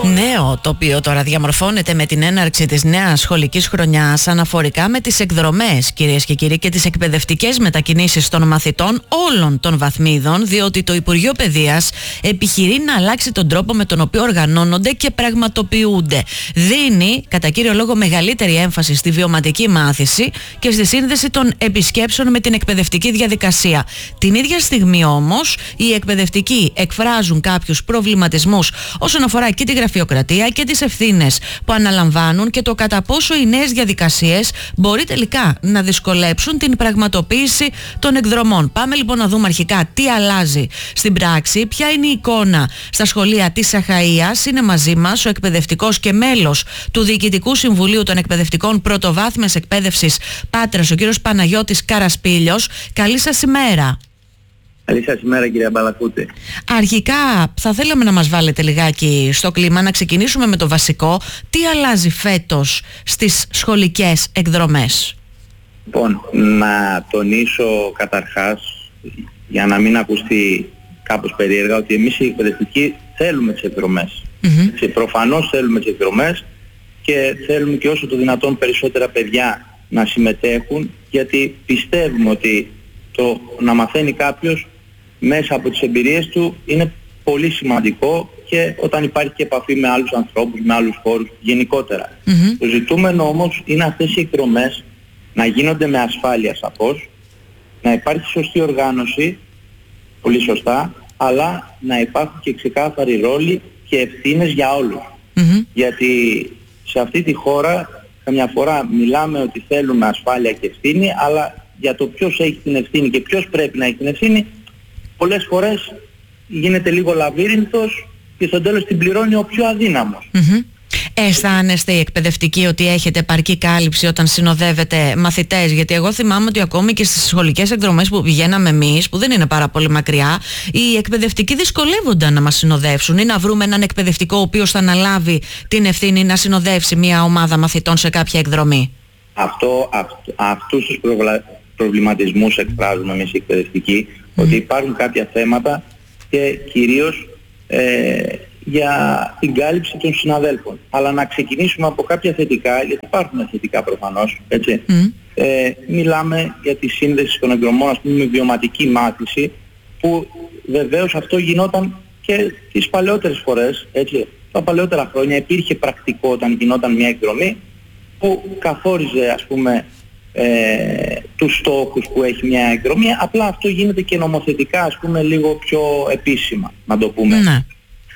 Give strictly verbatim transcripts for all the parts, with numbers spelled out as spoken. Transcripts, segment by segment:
Νέο τοπίο τώρα διαμορφώνεται με την έναρξη της νέας σχολικής χρονιάς αναφορικά με τις εκδρομές, κυρίες και κύριοι, και τις εκπαιδευτικές μετακινήσεις των μαθητών όλων των βαθμίδων, διότι το Υπουργείο Παιδείας επιχειρεί να αλλάξει τον τρόπο με τον οποίο οργανώνονται και πραγματοποιούνται. Δίνει, κατά κύριο λόγο, μεγαλύτερη έμφαση στη βιωματική μάθηση και στη σύνδεση των επισκέψεων με την εκπαιδευτική διαδικασία. Την ίδια στιγμή όμως, οι εκπαιδευτικοί εκφράζουν κάποιους προβληματισμούς όσον αφορά και τη γραφειοκρατία και τις ευθύνες που αναλαμβάνουν και το κατά πόσο οι νέες διαδικασίες μπορεί τελικά να δυσκολέψουν την πραγματοποίηση των εκδρομών. Πάμε λοιπόν να δούμε αρχικά τι αλλάζει στην πράξη, ποια είναι η εικόνα στα σχολεία της Αχαΐας. Είναι μαζί μας ο εκπαιδευτικός και μέλος του Διοικητικού Συμβουλίου των Εκπαιδευτικών Πρωτοβάθμιας Εκπαίδευσης Πάτρας, ο κύριος Παναγιώτης Καρασπήλιος. Καλή σας ημέρα. Καλή σας ημέρα, κυρία Μπαλακούτη. Αρχικά θα θέλαμε να μας βάλετε λιγάκι στο κλίμα, να ξεκινήσουμε με το βασικό. Τι αλλάζει φέτος στις σχολικές εκδρομές? Λοιπόν, να τονίσω καταρχάς, για να μην ακουστεί κάπως περίεργα, ότι εμείς οι εκπαιδευτικοί θέλουμε τις εκδρομές. Mm-hmm. Προφανώς θέλουμε τις εκδρομές και θέλουμε και όσο το δυνατόν περισσότερα παιδιά να συμμετέχουν, γιατί πιστεύουμε ότι το να μαθαίνει κάποιος μέσα από τις εμπειρίες του είναι πολύ σημαντικό, και όταν υπάρχει και επαφή με άλλους ανθρώπους, με άλλους χώρους γενικότερα. Mm-hmm. Το ζητούμενο όμως είναι αυτές οι εκδρομές να γίνονται με ασφάλεια σαφώς, να υπάρχει σωστή οργάνωση, πολύ σωστά, αλλά να υπάρχουν και ξεκάθαροι ρόλοι και ευθύνες για όλους. Mm-hmm. Γιατί σε αυτή τη χώρα καμιά φορά μιλάμε ότι θέλουμε ασφάλεια και ευθύνη, αλλά για το ποιος έχει την ευθύνη και ποιος πρέπει να έχει την ευθύνη, πολλές φορές γίνεται λίγο λαβύρινθος και στο τέλος την πληρώνει ο πιο αδύναμος. Mm-hmm. Αισθάνεστε οι εκπαιδευτικοί ότι έχετε επαρκή κάλυψη όταν συνοδεύετε μαθητές? Γιατί εγώ θυμάμαι ότι ακόμη και στις σχολικές εκδρομές που πηγαίναμε εμείς, που δεν είναι πάρα πολύ μακριά, οι εκπαιδευτικοί δυσκολεύονταν να μας συνοδεύσουν ή να βρούμε έναν εκπαιδευτικό ο οποίος θα αναλάβει την ευθύνη να συνοδεύσει μια ομάδα μαθητών σε κάποια εκδρομή. Αυτό, αυ, αυτούς τους προβλα, προβληματισμούς εκφράζουμε εμείς οι εκπαιδευτικοί, mm. ότι υπάρχουν κάποια θέματα και κυρίως ε, για την κάλυψη των συναδέλφων. Αλλά να ξεκινήσουμε από κάποια θετικά, γιατί υπάρχουν θετικά προφανώς, έτσι. Mm. Ε, μιλάμε για τη σύνδεση των εκδρομών, ας πούμε, με βιωματική μάθηση, που βεβαίως αυτό γινόταν και τις παλαιότερες φορές, έτσι. Τα παλαιότερα χρόνια υπήρχε πρακτικό όταν γινόταν μια εκδρομή που καθόριζε, ας πούμε, ε, τους στόχους που έχει μια εκδρομή, απλά αυτό γίνεται και νομοθετικά, ας πούμε, λίγο πιο επίσημα, να το πούμε. Mm.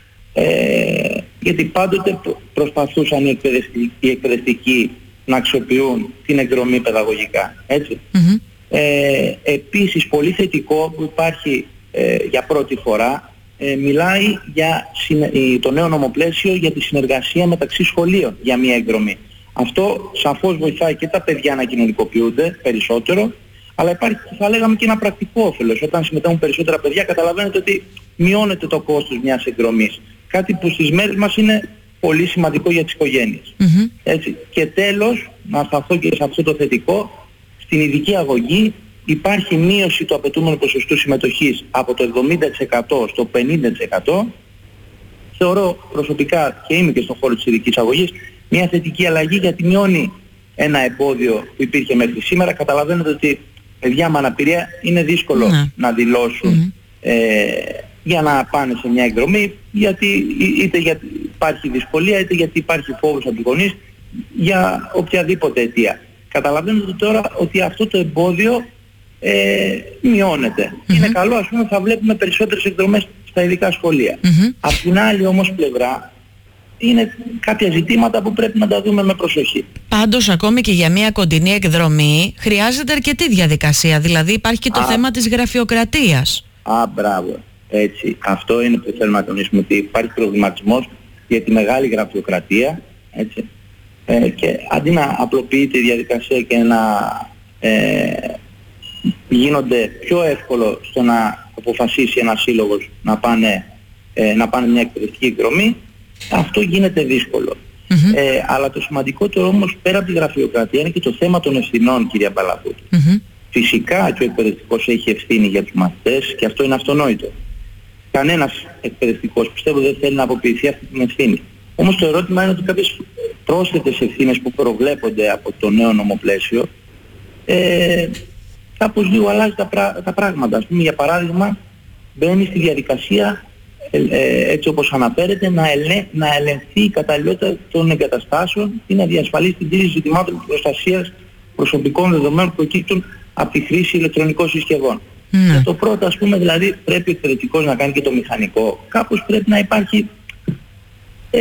Ε, γιατί πάντοτε προσπαθούσαν οι εκπαιδευτικοί, οι εκπαιδευτικοί να αξιοποιούν την εκδρομή παιδαγωγικά, έτσι. Mm-hmm. Ε, επίσης, πολύ θετικό που υπάρχει ε, για πρώτη φορά, ε, μιλάει για συνε, το νέο νομοπλαίσιο για τη συνεργασία μεταξύ σχολείων για μια εκδρομή. Αυτό σαφώς βοηθάει και τα παιδιά να κοινωνικοποιούνται περισσότερο, αλλά υπάρχει, θα λέγαμε, και ένα πρακτικό όφελος. Όταν συμμετέχουν περισσότερα παιδιά, καταλαβαίνετε ότι μειώνεται το κόστος μιας εκδρομής. Κάτι που στις μέρες μας είναι πολύ σημαντικό για τις οικογένειες. Mm-hmm. Έτσι. Και τέλος, να σταθώ και σε αυτό το θετικό, στην ειδική αγωγή υπάρχει μείωση του απαιτούμενου ποσοστού συμμετοχής από το εβδομήντα τοις εκατό στο πενήντα τοις εκατό. Θεωρώ προσωπικά, και είμαι και στον χώρο της ειδικής αγωγής, μια θετική αλλαγή, γιατί μειώνει ένα εμπόδιο που υπήρχε μέχρι σήμερα. Καταλαβαίνετε ότι παιδιά με αναπηρία είναι δύσκολο mm-hmm. να δηλώσουν mm-hmm. ε, για να πάνε σε μια εκδρομή, γιατί είτε γιατί υπάρχει δυσκολία, είτε γιατί υπάρχει φόβος από τους γονείς, για οποιαδήποτε αιτία. Καταλαβαίνετε τώρα ότι αυτό το εμπόδιο ε, μειώνεται. Mm-hmm. Είναι καλό, ας πούμε, θα βλέπουμε περισσότερες εκδρομές στα ειδικά σχολεία. Mm-hmm. Απ' την άλλη όμως πλευρά, είναι κάποια ζητήματα που πρέπει να τα δούμε με προσοχή. Πάντως, ακόμη και για μια κοντινή εκδρομή χρειάζεται αρκετή διαδικασία, δηλαδή υπάρχει και το Α, θέμα της γραφειοκρατίας. Α, μπράβο. Έτσι, αυτό είναι που θέλουμε να τονίσουμε, ότι υπάρχει προβληματισμός για τη μεγάλη γραφειοκρατία, έτσι, ε, και αντί να απλοποιείται η διαδικασία και να ε, γίνονται πιο εύκολο στο να αποφασίσει ένας σύλλογος να πάνε, ε, να πάνε μια εκπαιδευτική εκδρομή, αυτό γίνεται δύσκολο. Mm-hmm. Ε, αλλά το σημαντικότερο όμως, πέρα από τη γραφειοκρατία, είναι και το θέμα των ευθυνών, κυρία Μπαλακούτη. Mm-hmm. Φυσικά και ο εκπαιδευτικός έχει ευθύνη για τους μαθητές, και αυτό είναι αυτονόητο. Κανένας εκπαιδευτικός, πιστεύω, δεν θέλει να αποποιηθεί αυτή την ευθύνη. Όμως το ερώτημα είναι ότι κάποιες πρόσθετες ευθύνες που προβλέπονται από το νέο νομοπλαίσιο ε, κάπως λίγο αλλάζει τα, πρά, τα πράγματα. Ας πούμε, για παράδειγμα, μπαίνει στη διαδικασία ε, ε, έτσι όπως αναφέρεται να, ελε, να ελεγχθεί η καταλληλότητα των εγκαταστάσεων ή να διασφαλίσει την τήρηση ζητημάτων προστασίας προσωπικών δεδομένων που προκύπτουν από τη χρήση ηλεκτρονικών συσκευών. Mm. Και το πρώτο, ας πούμε, δηλαδή πρέπει ο εκπαιδευτικός να κάνει και το μηχανικό. Κάπως πρέπει να υπάρχει ε,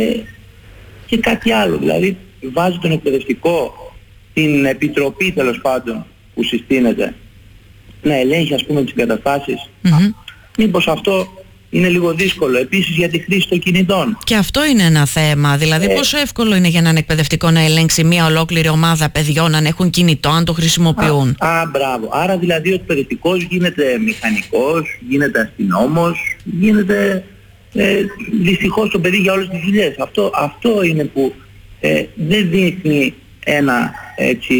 και κάτι άλλο. Δηλαδή βάζει τον εκπαιδευτικό, την επιτροπή τέλος πάντων που συστήνεται, να ελέγχει, ας πούμε, τις εγκαταστάσεις. Mm-hmm. Μήπως αυτό είναι λίγο δύσκολο. Επίσης για τη χρήση των κινητών. Και αυτό είναι ένα θέμα. Δηλαδή ε, πόσο εύκολο είναι για έναν εκπαιδευτικό να ελέγξει μια ολόκληρη ομάδα παιδιών αν έχουν κινητό, αν το χρησιμοποιούν. Α, α μπράβο. Άρα δηλαδή ο εκπαιδευτικός γίνεται μηχανικός, γίνεται αστυνόμος, γίνεται ε, δυστυχώς το παιδί για όλες τις δουλειές. Αυτό, αυτό είναι που ε, δεν δείχνει ένα έτσι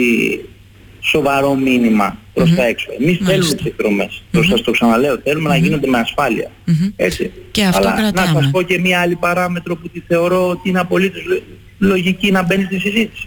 σοβαρό μήνυμα προς mm-hmm. τα έξω. Εμείς mm-hmm. θέλουμε τις εκδρομές. Mm-hmm. Σας το ξαναλέω, θέλουμε mm-hmm. να γίνονται με ασφάλεια. Mm-hmm. Έτσι. Και αυτό αλλά κρατάμε. Να σας πω και μια άλλη παράμετρο που τη θεωρώ ότι είναι απολύτως λογική να μπαίνει στη συζήτηση.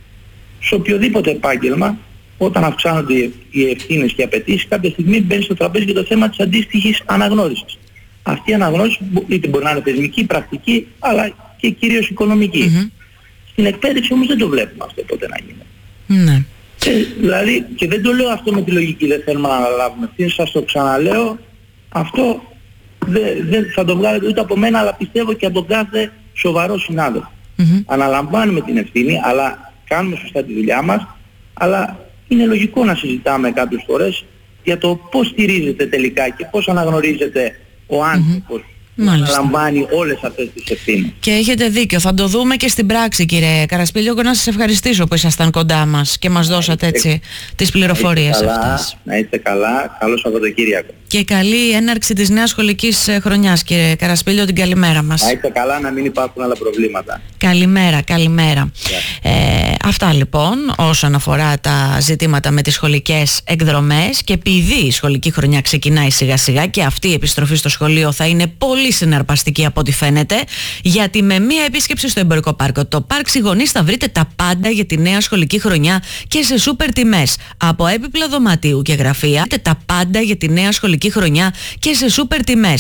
Σε οποιοδήποτε επάγγελμα, όταν αυξάνονται οι ευθύνες και οι απαιτήσεις, κάποια στιγμή μπαίνει στο τραπέζι και το θέμα της αντίστοιχης αναγνώρισης. Αυτή η αναγνώριση είτε μπορεί να είναι θεσμική, πρακτική, αλλά και κυρίως οικονομική. Mm-hmm. Στην εκπαίδευση όμως δεν το βλέπουμε αυτό ποτέ να γίνει. Ναι. Και, δηλαδή, και δεν το λέω αυτό με τη λογική, δεν θέλουμε να αναλάβουμε ευθύνη, σας το ξαναλέω, αυτό δεν δε, θα το βγάλετε ούτε από μένα, αλλά πιστεύω και από τον κάθε σοβαρό συνάδελφο. Mm-hmm. Αναλαμβάνουμε την ευθύνη, αλλά κάνουμε σωστά τη δουλειά μας, αλλά είναι λογικό να συζητάμε κάποιες φορές για το πώς στηρίζεται τελικά και πώς αναγνωρίζεται ο άνθρωπος. Mm-hmm. να αναλαμβάνει όλες αυτές τις ευθύνες. Και έχετε δίκιο, θα το δούμε και στην πράξη, κύριε Καρασπήλιο, και να σας ευχαριστήσω που ήσασταν κοντά μας και μας δώσατε έτσι τις πληροφορίες αυτές. Να είστε καλά, καλό Σαββατοκύριακο. Και καλή έναρξη της νέας σχολικής χρονιάς, κύριε Καρασπήλιο, την καλημέρα μας. Να είστε καλά, να μην υπάρχουν άλλα προβλήματα. Καλημέρα, καλημέρα. Yeah. Ε, αυτά λοιπόν όσον αφορά τα ζητήματα με τις σχολικές εκδρομές, και επειδή η σχολική χρονιά ξεκινάει σιγά σιγά και αυτή η επιστροφή στο σχολείο θα είναι πολύ συναρπαστική από ό,τι φαίνεται, γιατί με μία επίσκεψη στο εμπορικό πάρκο το Πάρκ Σιγωνής θα βρείτε τα πάντα για τη νέα σχολική χρονιά και σε σούπερ τιμές. Από έπιπλα δωματίου και γραφεία, τα πάντα για τη νέα σχολική χρονιά και σε σούπερ τιμές.